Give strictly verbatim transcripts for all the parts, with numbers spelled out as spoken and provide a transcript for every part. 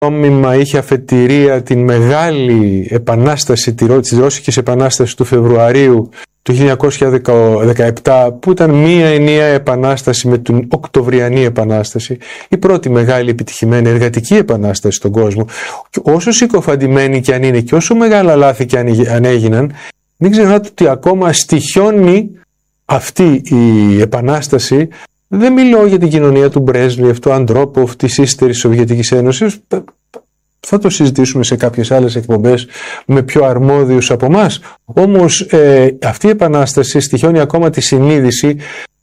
νόμιμα, είχε αφετηρία την μεγάλη επανάσταση, τη Ρώσικης Επανάσταση του Φεβρουαρίου του χίλια εννιακόσια δεκαεπτά, που ήταν μία ενιαία επανάσταση με την Οκτωβριανή Επανάσταση, η πρώτη μεγάλη επιτυχημένη εργατική επανάσταση στον κόσμο. Όσο συκοφαντημένη και αν είναι και όσο μεγάλα λάθη και αν έγιναν, μην ξεχνάτε ότι ακόμα στοιχιώνει αυτή η επανάσταση. Δεν μιλώ για την κοινωνία του Μπρέσλιεφ, του Αντρόποφ, της ύστερης Σοβιετικής Ένωσης. Θα το συζητήσουμε σε κάποιες άλλες εκπομπές με πιο αρμόδιους από εμάς. Όμως ε, αυτή η επανάσταση στοιχιώνει ακόμα τη συνείδηση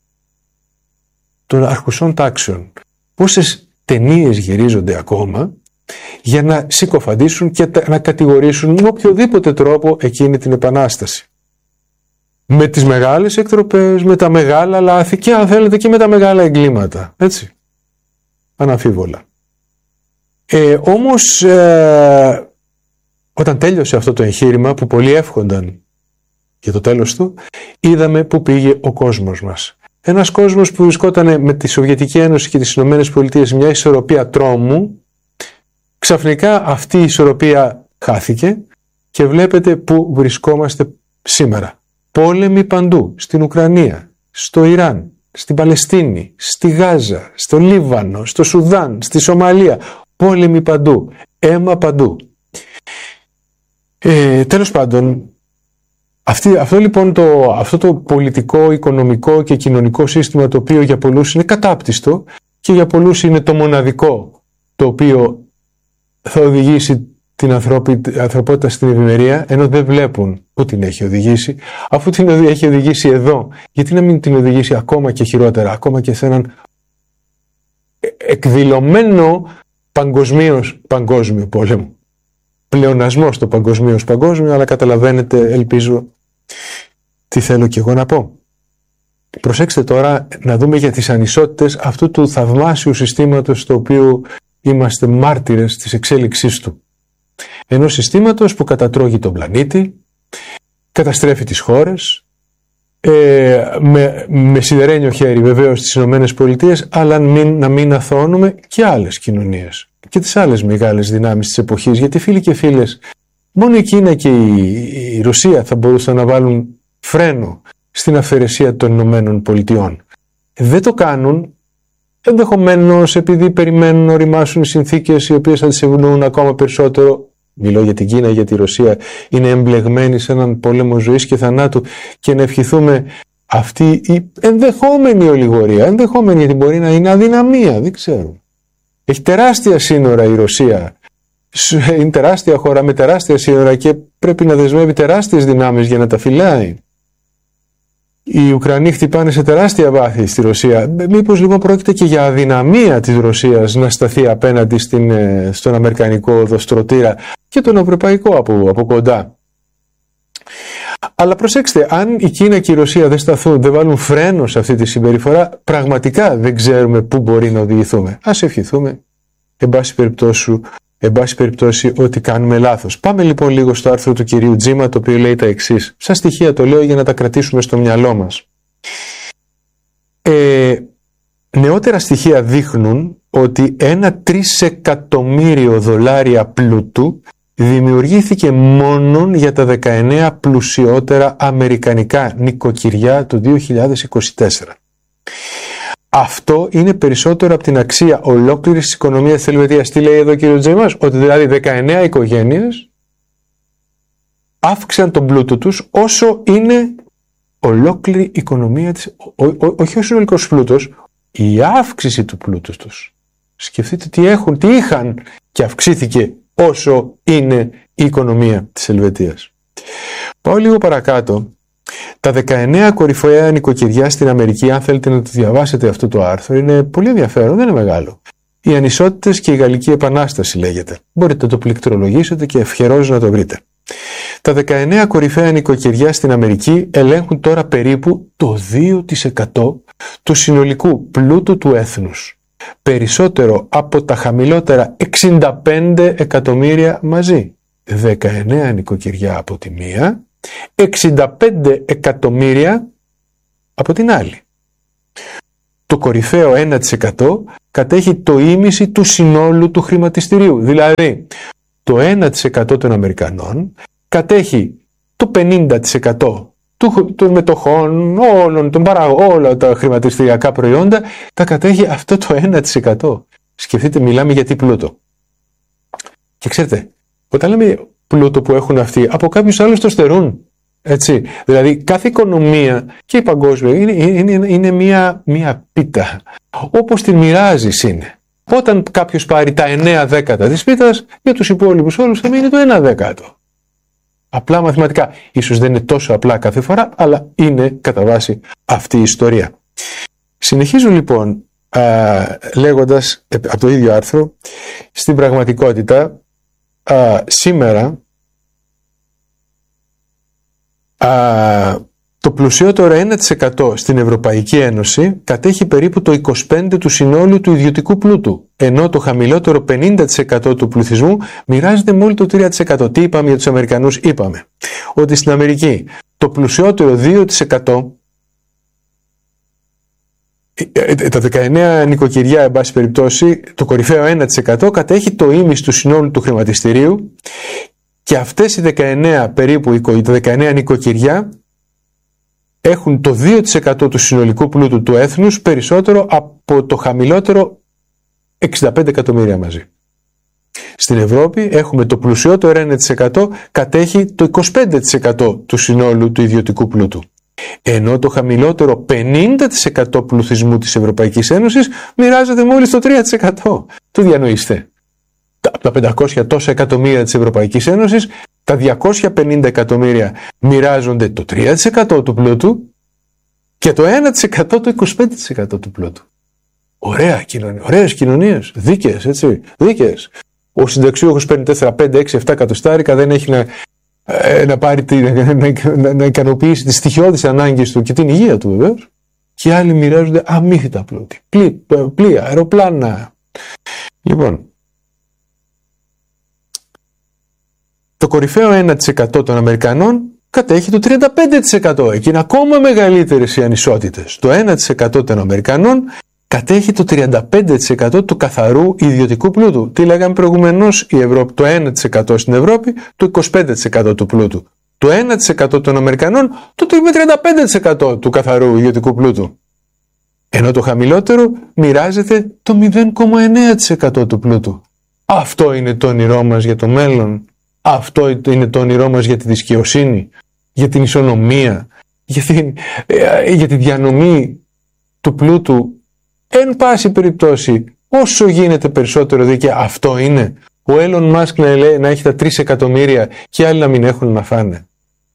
των αρχουσών τάξεων. Πόσες ταινίες γυρίζονται ακόμα για να συκοφαντήσουν και να κατηγορήσουν με οποιοδήποτε τρόπο εκείνη την επανάσταση. Με τις μεγάλες εκτροπές, με τα μεγάλα λάθη και αν θέλετε και με τα μεγάλα εγκλήματα. Έτσι. Αναμφίβολα. Ε, όμως ε, όταν τέλειωσε αυτό το εγχείρημα που πολλοί εύχονταν για το τέλος του, είδαμε που πήγε ο κόσμος μας. Ένας κόσμος που βρισκόταν με τη Σοβιετική Ένωση και τις Ηνωμένες Πολιτείες μια ισορροπία τρόμου, ξαφνικά αυτή η ισορροπία χάθηκε και βλέπετε που βρισκόμαστε σήμερα. Πόλεμοι παντού, στην Ουκρανία, στο Ιράν, στην Παλαιστίνη, στη Γάζα, στο Λίβανο, στο Σουδάν, στη Σομαλία. Πόλεμοι παντού, αίμα παντού. Ε, τέλος πάντων, αυτή, αυτό λοιπόν το, αυτό το πολιτικό, οικονομικό και κοινωνικό σύστημα το οποίο για πολλούς είναι κατάπτυστο και για πολλούς είναι το μοναδικό το οποίο θα οδηγήσει την ανθρωπότητα στην ευημερία, ενώ δεν βλέπουν πού την έχει οδηγήσει, αφού την έχει οδηγήσει εδώ, γιατί να μην την οδηγήσει ακόμα και χειρότερα, ακόμα και σε έναν εκδηλωμένο παγκοσμίως παγκόσμιο πόλεμο. Πλεονασμό στο παγκοσμίως παγκόσμιο, αλλά καταλαβαίνετε, ελπίζω, τι θέλω και εγώ να πω. Προσέξτε τώρα να δούμε για τις ανισότητες αυτού του θαυμάσιου συστήματος το οποίο είμαστε μάρτυρες της εξέλιξής του. Ενός συστήματος που κατατρώγει τον πλανήτη, καταστρέφει τις χώρες, ε, με, με σιδερένιο χέρι βεβαίως στις Ηνωμένες Πολιτείες, αλλά μην, να μην αθώνουμε και άλλες κοινωνίες και τις άλλες μεγάλες δυνάμεις της εποχής, γιατί φίλοι και φίλες, μόνο η Κίνα και η, η Ρωσία θα μπορούσαν να βάλουν φρένο στην αφαιρεσία των Ηνωμένων Πολιτειών. Δεν το κάνουν, ενδεχομένως επειδή περιμένουν να οριμάσουν οι συνθήκες οι οποίες θα τις ευνοούν ακόμα περισσότερο. Μιλώ για την Κίνα, για τη Ρωσία, είναι εμπλεγμένοι σε έναν πόλεμο ζωής και θανάτου, και να ευχηθούμε αυτή η ενδεχόμενη ολιγορία, ενδεχόμενη, γιατί μπορεί να είναι αδυναμία, δεν ξέρω. Έχει τεράστια σύνορα η Ρωσία, είναι τεράστια χώρα με τεράστια σύνορα και πρέπει να δεσμεύει τεράστιες δυνάμεις για να τα φυλάει. Οι Ουκρανοί χτυπάνε σε τεράστια βάθη στη Ρωσία. Μήπως λοιπόν πρόκειται και για αδυναμία της Ρωσίας να σταθεί απέναντι στην, στον αμερικανικό δοστρωτήρα και τον ευρωπαϊκό από, από κοντά. Αλλά προσέξτε, αν η Κίνα και η Ρωσία δεν σταθούν, δεν βάλουν φρένο σε αυτή τη συμπεριφορά, πραγματικά δεν ξέρουμε πού μπορεί να οδηγηθούμε. Ας ευχηθούμε, εν πάση περιπτώσει, εν πάση περιπτώσει, ότι κάνουμε λάθος. Πάμε λοιπόν λίγο στο άρθρο του κυρίου Τζίμα, το οποίο λέει τα εξής. Σαν στοιχεία το λέω για να τα κρατήσουμε στο μυαλό μας. Ε, νεότερα στοιχεία δείχνουν ότι ένα τρισεκατομμύριο δολάρια πλούτου δημιουργήθηκε μόνον για τα δεκαεννέα πλουσιότερα αμερικανικά νοικοκυριά το δύο χιλιάδες είκοσι τέσσερα. Αυτό είναι περισσότερο από την αξία ολόκληρης της οικονομίας της Ελβετίας. Τι λέει εδώ ο κύριος Τζέιμας? Ότι δηλαδή δεκαεννέα οικογένειες αύξησαν τον πλούτο τους όσο είναι ολόκληρη η οικονομία της, ό, ό, ό, όχι ο συνολικός πλούτος, η αύξηση του πλούτου τους. Σκεφτείτε τι έχουν, τι είχαν και αυξήθηκε όσο είναι η οικονομία της Ελβετίας. Πάω λίγο παρακάτω. Τα δεκαεννέα κορυφαία νοικοκυριά στην Αμερική, αν θέλετε να το διαβάσετε αυτό το άρθρο, είναι πολύ ενδιαφέρον, δεν είναι μεγάλο. Οι ανισότητες και η Γαλλική Επανάσταση λέγεται. Μπορείτε να το πληκτρολογήσετε και ευχερώς να το βρείτε. Τα δεκαεννέα κορυφαία νοικοκυριά στην Αμερική ελέγχουν τώρα περίπου το δύο τοις εκατό του συνολικού πλούτου του έθνους. Περισσότερο από τα χαμηλότερα εξήντα πέντε εκατομμύρια μαζί. δεκαεννέα νοικοκυριά από τη μία, εξήντα πέντε εκατομμύρια από την άλλη. το κορυφαίο ένα τοις εκατό κατέχει το ίμιση του συνόλου του χρηματιστηρίου. Δηλαδή, το ένα τοις εκατό των Αμερικανών κατέχει το πενήντα τοις εκατό των μετοχών, όλων των παραγών, όλα τα χρηματιστηριακά προϊόντα, τα κατέχει αυτό το ένα τοις εκατό. Σκεφτείτε, μιλάμε για τι πλούτο. Και ξέρετε, όταν λέμε πλούτο που έχουν αυτοί, από κάποιους άλλους το στερούν. Έτσι. Δηλαδή, κάθε οικονομία και η παγκόσμια είναι, είναι, είναι μία, μία πίτα. Όπως την μοιράζεις είναι. Όταν κάποιος πάρει τα εννέα δέκατα της πίτας, για τους υπόλοιπους όλους θα μείνει το ένα δέκατο. Απλά μαθηματικά. Ίσως δεν είναι τόσο απλά κάθε φορά, αλλά είναι κατά βάση αυτή η ιστορία. Συνεχίζω λοιπόν α, λέγοντας από το ίδιο άρθρο, στην πραγματικότητα α, σήμερα α, το πλουσιότερο ένα τοις εκατό στην Ευρωπαϊκή Ένωση κατέχει περίπου το είκοσι πέντε τοις εκατό του συνόλου του ιδιωτικού πλούτου, ενώ το χαμηλότερο πενήντα τοις εκατό του πληθυσμού μοιράζεται μόλις το τρία τοις εκατό. Τι είπαμε για τους Αμερικανούς? Είπαμε ότι στην Αμερική το πλουσιότερο δύο τοις εκατό, τα δεκαεννέα νοικοκυριά, εν πάση περιπτώσει, το κορυφαίο ένα τοις εκατό κατέχει το ίμιση του συνόλου του χρηματιστηρίου, και αυτές οι δεκαεννέα περίπου, τα δεκαεννέα νοικοκυριά έχουν το δύο τοις εκατό του συνολικού πλούτου του έθνους, περισσότερο από το χαμηλότερο εξήντα πέντε εκατομμύρια μαζί. Στην Ευρώπη έχουμε το πλουσιότερο ένα τοις εκατό κατέχει το είκοσι πέντε τοις εκατό του συνόλου του ιδιωτικού πλούτου. Ενώ το χαμηλότερο πενήντα τοις εκατό πληθυσμού της Ευρωπαϊκής Ένωσης μοιράζεται μόλις το τρία τοις εκατό. Το διανοείστε. Από τα πεντακόσια τόσα εκατομμύρια της Ευρωπαϊκής Ένωσης, τα διακόσια πενήντα εκατομμύρια μοιράζονται το τρία τοις εκατό του πλούτου και το ένα τοις εκατό το είκοσι πέντε τοις εκατό του πλούτου. Ωραία κοινωνία, ωραίες κοινωνίες, δίκαιες, έτσι, δίκαιες. Ο συνταξιούχος παίρνει τέσσερα, πέντε, έξι, επτά εκατοστάρικα, δεν έχει να, να, πάρει, να, να, να ικανοποιήσει τις στοιχειώδεις ανάγκες του και την υγεία του βεβαίως. Και άλλοι μοιράζονται αμύθιτα πλούτη, πλοία, πλοία, αεροπλάνα. Λοιπόν, το κορυφαίο ένα τοις εκατό των Αμερικανών κατέχει το τριάντα πέντε τοις εκατό. Εκεί είναι ακόμα μεγαλύτερες οι ανισότητες. Το ένα τοις εκατό των Αμερικανών κατέχει το τριάντα πέντε τοις εκατό του καθαρού ιδιωτικού πλούτου. Τι λέγαμε προηγουμένως, η Ευρώπη, το ένα τοις εκατό στην Ευρώπη, το είκοσι πέντε τοις εκατό του πλούτου. Το ένα τοις εκατό των Αμερικανών, το τριάντα πέντε τοις εκατό του καθαρού ιδιωτικού πλούτου. Ενώ το χαμηλότερο μοιράζεται το μηδέν κόμμα εννέα τοις εκατό του πλούτου. Αυτό είναι το όνειρό μας για το μέλλον. Αυτό είναι το όνειρό μας για τη δικαιοσύνη, για την ισονομία, για, την, για τη διανομή του πλούτου. Εν πάση περιπτώσει, όσο γίνεται περισσότερο δίκαια, αυτό είναι. Ο Elon Musk να, λέει, να έχει τα τρία εκατομμύρια και άλλοι να μην έχουν να φάνε.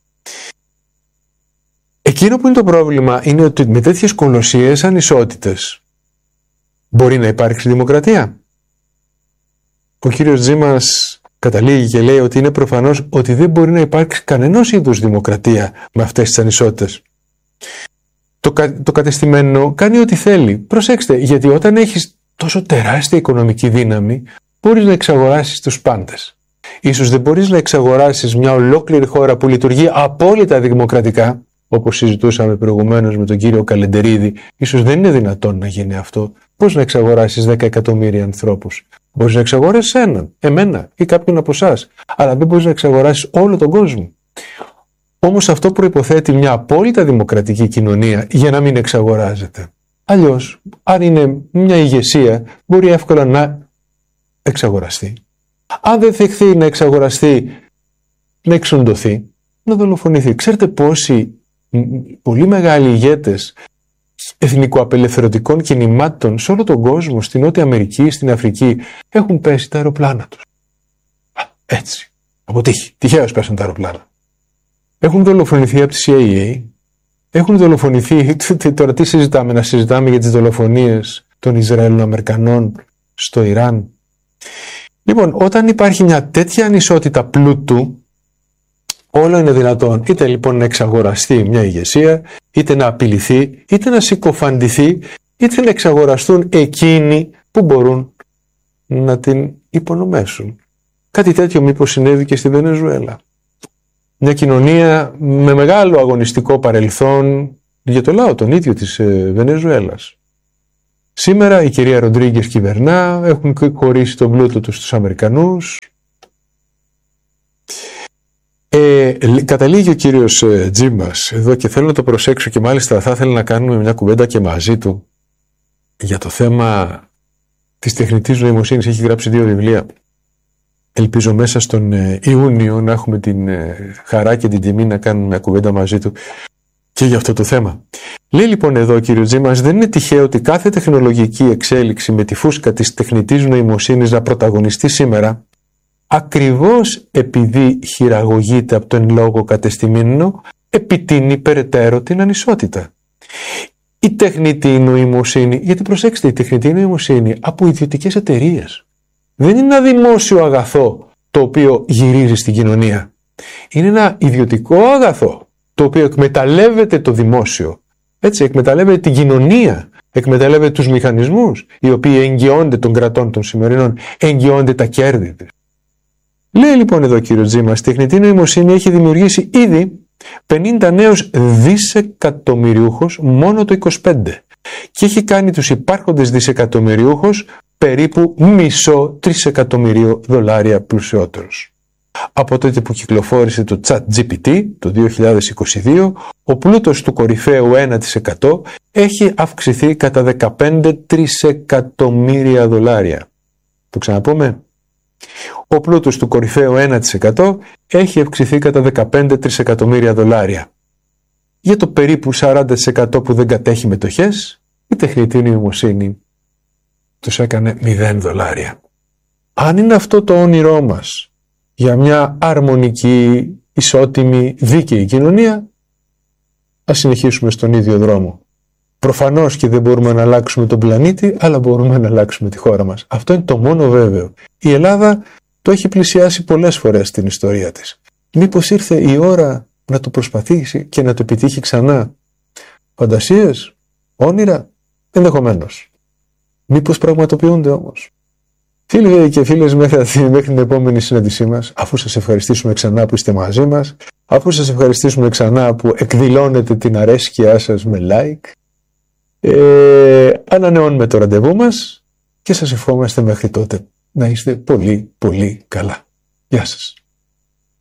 Εκείνο που είναι το πρόβλημα είναι ότι με τέτοιες κολοσσίες ανισότητες μπορεί να υπάρξει δημοκρατία. Ο κύριος Τζίμας καταλήγει και λέει ότι είναι προφανώς ότι δεν μπορεί να υπάρξει κανενός είδους δημοκρατία με αυτές τις ανισότητες. Το, κα, το κατεστημένο κάνει ό,τι θέλει. Προσέξτε, γιατί όταν έχεις τόσο τεράστια οικονομική δύναμη, μπορείς να εξαγοράσεις τους πάντες. Ίσως δεν μπορείς να εξαγοράσεις μια ολόκληρη χώρα που λειτουργεί απόλυτα δημοκρατικά, όπως συζητούσαμε προηγουμένως με τον κύριο Καλεντερίδη. Ίσως δεν είναι δυνατόν να γίνει αυτό. Πώς να εξαγοράσεις δέκα εκατομμύρια ανθρώπους? Μπορείς να εξαγοράσεις έναν, εμένα ή κάποιον από εσάς, αλλά δεν μπορείς να εξαγοράσεις όλο τον κόσμο. Όμως αυτό προϋποθέτει μια απόλυτα δημοκρατική κοινωνία για να μην εξαγοράζεται. Αλλιώς, αν είναι μια ηγεσία, μπορεί εύκολα να εξαγοραστεί. Αν δεν θεχθεί να εξαγοραστεί, να εξοντωθεί, να δολοφονηθεί. Ξέρετε πόσοι πολύ μεγάλοι ηγέτες εθνικοαπελευθερωτικών κινημάτων σε όλο τον κόσμο, στην Νότια Αμερική, στην Αφρική, έχουν πέσει τα αεροπλάνα τους. Α, έτσι. Από τύχη. Τυχαίως πέσαν τα αεροπλάνα. Έχουν δολοφονηθεί από τη σι άι έι. Έχουν δολοφονηθεί. Τώρα τι συζητάμε? Να συζητάμε για τις δολοφονίες των Ισραηλοαμερικανών στο Ιράν. Λοιπόν, όταν υπάρχει μια τέτοια ανισότητα πλούτου, όλο είναι δυνατόν είτε λοιπόν να εξαγοραστεί μια ηγεσία, είτε να απειληθεί, είτε να συκοφαντηθεί, είτε να εξαγοραστούν εκείνοι που μπορούν να την υπονομέσουν. Κάτι τέτοιο μήπως συνέβη και στη Βενεζουέλα. Μια κοινωνία με μεγάλο αγωνιστικό παρελθόν για το λαό τον ίδιο της Βενεζουέλας. Σήμερα η κυρία Ροντρίγκες κυβερνά, έχουν χωρίσει τον πλούτο τους στους Αμερικανούς. Ε, καταλήγει ο κύριος ε, Τζίμας εδώ και θέλω να το προσέξω και μάλιστα θα ήθελα να κάνουμε μια κουβέντα και μαζί του για το θέμα της τεχνητής νοημοσύνης. Έχει γράψει δύο βιβλία. Ελπίζω μέσα στον ε, Ιούνιο να έχουμε την ε, χαρά και την τιμή να κάνουμε μια κουβέντα μαζί του και για αυτό το θέμα. Λέει λοιπόν εδώ ο κύριος Τζίμας, δεν είναι τυχαίο ότι κάθε τεχνολογική εξέλιξη με τη φούσκα της τεχνητής νοημοσύνης να πρωταγωνιστεί σήμερα, ακριβώς επειδή χειραγωγείται από τον λόγο κατεστημένο, επιτείνει περαιτέρω την ανισότητα. Η τεχνητή νοημοσύνη, γιατί προσέξτε, η τεχνητή νοημοσύνη από ιδιωτικές εταιρείες. Δεν είναι ένα δημόσιο αγαθό το οποίο γυρίζει στην κοινωνία. Είναι ένα ιδιωτικό αγαθό το οποίο εκμεταλλεύεται το δημόσιο. Έτσι, εκμεταλλεύεται την κοινωνία, εκμεταλλεύεται τους μηχανισμούς οι οποίοι εγγυώνται των κρατών των σημερινών, εγγυώνται τα κέρδη της. Λέει λοιπόν εδώ ο κύριος Τζίμας, η τεχνητή νοημοσύνη έχει δημιουργήσει ήδη πενήντα νέους δισεκατομμυριούχους μόνο το είκοσι πέντε και έχει κάνει τους υπάρχοντες δισεκατομμυριούχους περίπου μισό τρισεκατομμυρίο δολάρια πλουσιότερους. Από τότε που κυκλοφόρησε το ChatGPT το δύο χιλιάδες είκοσι δύο, ο πλούτος του κορυφαίου ένα τοις εκατό έχει αυξηθεί κατά δεκαπέντε τρισεκατομμύρια δολάρια. Το ξαναπούμε. Ο πλούτος του κορυφαίου ένα τοις εκατό έχει αυξηθεί κατά δεκαπέντε τρισεκατομμύρια δολάρια. Για το περίπου σαράντα τοις εκατό που δεν κατέχει μετοχές, η τεχνητή νοημοσύνη τους έκανε μηδέν δολάρια. Αν είναι αυτό το όνειρό μας για μια αρμονική, ισότιμη, δίκαιη κοινωνία, ας συνεχίσουμε στον ίδιο δρόμο. Προφανώς και δεν μπορούμε να αλλάξουμε τον πλανήτη, αλλά μπορούμε να αλλάξουμε τη χώρα μας. Αυτό είναι το μόνο βέβαιο. Η Ελλάδα το έχει πλησιάσει πολλές φορές στην ιστορία της. Μήπως ήρθε η ώρα να το προσπαθήσει και να το επιτύχει ξανά? Φαντασίες, όνειρα, ενδεχομένως. Μήπως πραγματοποιούνται όμως? Φίλοι και φίλες, μέχρι, μέχρι την επόμενη συνάντησή μας, αφού σας ευχαριστήσουμε ξανά που είστε μαζί μας, αφού σας ευχαριστήσουμε ξανά που εκδηλώνετε την αρέσκειά σας με like, ε, ανανεώνουμε το ραντεβού μας και σας ευχόμαστε μέχρι τότε να είστε πολύ πολύ καλά. Γεια σας.